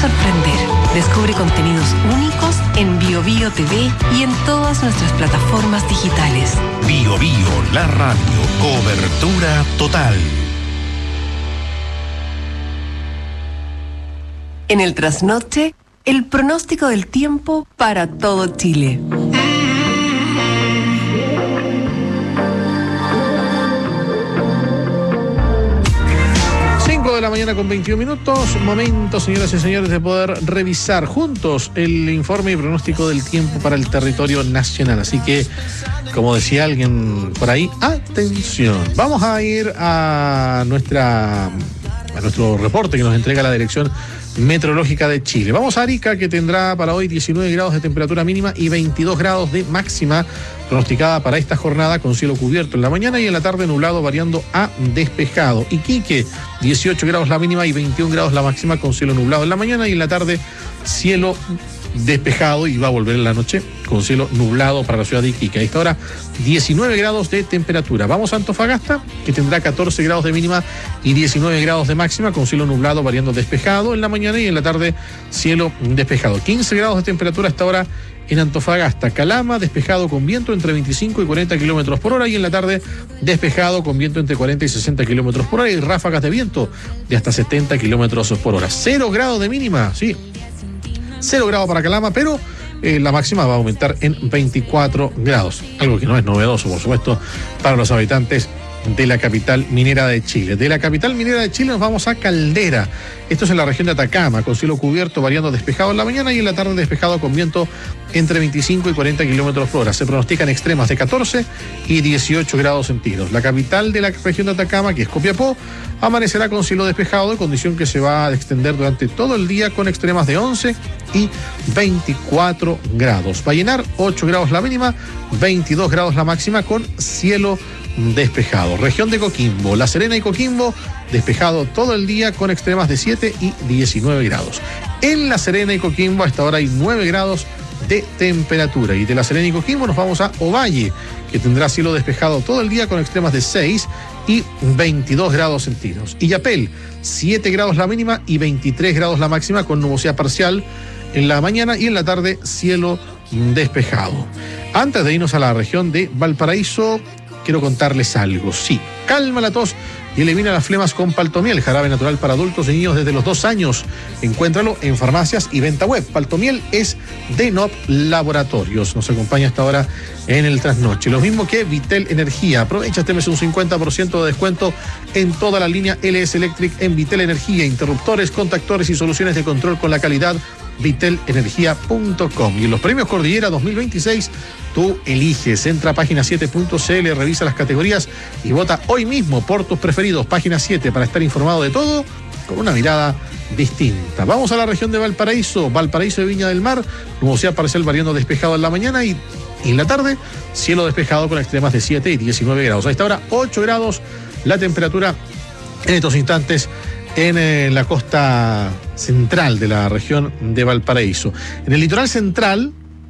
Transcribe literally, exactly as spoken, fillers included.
sorprender. Descubre contenidos únicos en Bio Bio T V y en todas nuestras plataformas digitales. Bio Bio, la radio. Cobertura total. En el trasnoche, el pronóstico del tiempo para todo Chile. cinco de la mañana con veintiún minutos. Momento, señoras y señores, de poder revisar juntos el informe y pronóstico del tiempo para el territorio nacional. Así que, como decía alguien por ahí, atención. Vamos a ir a nuestra a nuestro reporte que nos entrega la Dirección Meteorológica de Chile. Vamos a Arica, que tendrá para hoy diecinueve grados de temperatura mínima y veintidós grados de máxima pronosticada para esta jornada, con cielo cubierto en la mañana y en la tarde nublado variando a despejado. Iquique, dieciocho grados la mínima y veintiún grados la máxima, con cielo nublado en la mañana y en la tarde cielo despejado, y va a volver en la noche con cielo nublado para la ciudad de Iquique. A esta hora diecinueve grados de temperatura. Vamos a Antofagasta, que tendrá catorce grados de mínima y diecinueve grados de máxima, con cielo nublado variando despejado en la mañana y en la tarde cielo despejado. quince grados de temperatura a esta hora en Antofagasta. Calama, despejado con viento entre veinticinco y cuarenta kilómetros por hora, y en la tarde despejado con viento entre cuarenta y sesenta kilómetros por hora y ráfagas de viento de hasta setenta kilómetros por hora. Cero grados de mínima, sí. Cero grados para Calama, pero eh, la máxima va a aumentar en veinticuatro grados. Algo que no es novedoso, por supuesto, para los habitantes de la capital minera de Chile. De la capital minera de Chile nos vamos a Caldera. Esto es en la región de Atacama, con cielo cubierto variando despejado en la mañana y en la tarde despejado con viento entre veinticinco y cuarenta kilómetros por hora. Se pronostican extremas de catorce y dieciocho grados centígrados. La capital de la región de Atacama, que es Copiapó, amanecerá con cielo despejado, condición que se va a extender durante todo el día con extremas de once y veinticuatro grados. Vallenar, ocho grados la mínima, veintidós grados la máxima, con cielo despejado. Región de Coquimbo, La Serena y Coquimbo, despejado todo el día con extremas de siete y diecinueve grados. En La Serena y Coquimbo a esta hora hay nueve grados de temperatura. Y de La Serena y Coquimbo nos vamos a Ovalle, que tendrá cielo despejado todo el día con extremas de seis y veintidós grados centígrados. Illapel, siete grados la mínima y veintitrés grados la máxima, con nubosidad parcial en la mañana y en la tarde cielo despejado. Antes de irnos a la región de Valparaíso, quiero contarles algo. Sí, calma la tos y elimina las flemas con Paltomiel, jarabe natural para adultos y niños desde los dos años. Encuéntralo en farmacias y venta web. Paltomiel es de N O P Laboratorios. Nos acompaña hasta ahora en el trasnoche. Lo mismo que Vitel Energía. Aprovecha este mes un cincuenta por ciento de descuento en toda la línea L S Electric en Vitel Energía. Interruptores, contactores y soluciones de control con la calidad vitel energía punto com. Y en los premios Cordillera dos mil veintiséis, tú eliges. Entra a página siete punto c l, revisa las categorías y vota hoy mismo por tus preferidos. Página siete, para estar informado de todo con una mirada distinta. Vamos a la región de Valparaíso. Valparaíso de Viña del Mar, nubosidad parcial variando despejado en la mañana y, y en la tarde cielo despejado con extremas de siete y diecinueve grados. A esta hora ocho grados la temperatura en estos instantes en eh, la costa central de la región de Valparaíso. En el litoral central